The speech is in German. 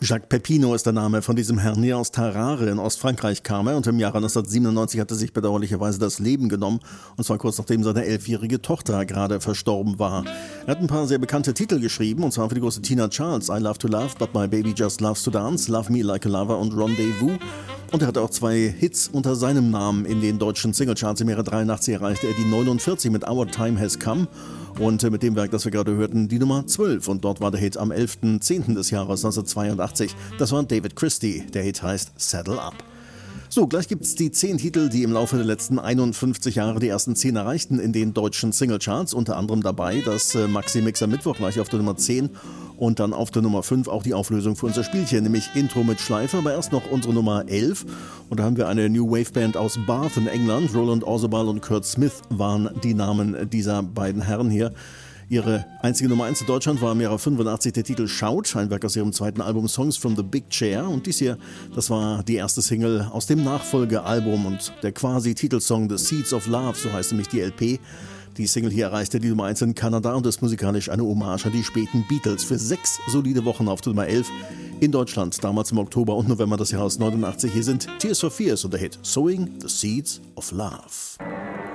Jacques Pepino ist der Name von diesem Herrn hier aus Tarare in Ostfrankreich kam er und im Jahre 1997 hat er sich bedauerlicherweise das Leben genommen und zwar kurz nachdem seine 11-jährige Tochter gerade verstorben war. Er hat ein paar sehr bekannte Titel geschrieben und zwar für die große Tina Charles, I Love to Love, But My Baby Just Loves to Dance, Love Me Like a Lover und Rendezvous. Und er hatte auch 2 Hits unter seinem Namen in den deutschen Singlecharts. Im Jahre 83 erreichte er die 49 mit Our Time Has Come und mit dem Werk, das wir gerade hörten, die Nummer 12. Und dort war der Hit am 11.10. des Jahres 1982. Das war David Christie. Der Hit heißt Saddle Up. So, gleich gibt's die 10 Titel, die im Laufe der letzten 51 Jahre die ersten 10 erreichten in den deutschen Singlecharts. Unter anderem dabei das Maxi-Mix am Mittwoch gleich auf der Nummer 10 und dann auf der Nummer 5 auch die Auflösung für unser Spielchen, nämlich Intro mit Schleife, aber erst noch unsere Nummer 11. Und da haben wir eine New Wave Band aus Bath in England. Roland Orzabal und Kurt Smith waren die Namen dieser beiden Herren hier. Ihre einzige Nummer 1 in Deutschland war im Jahre 85 der Titel Shout, ein Werk aus ihrem zweiten Album Songs from the Big Chair. Und dies hier, das war die erste Single aus dem Nachfolgealbum und der quasi Titelsong The Seeds of Love, so heißt nämlich die LP. Die Single hier erreichte die Nummer 1 in Kanada und ist musikalisch eine Hommage an die späten Beatles für 6 solide Wochen auf der Nummer 11 in Deutschland, damals im Oktober und November des Jahres 89. Hier sind Tears for Fears und der Hit Sowing the Seeds of Love.